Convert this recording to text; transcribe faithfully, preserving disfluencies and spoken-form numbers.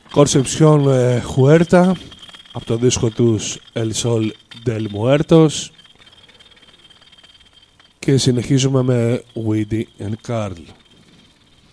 Concepción Huerta από το δίσκο τους El Sol del Muertos και συνεχίζουμε με Weedy and Carl.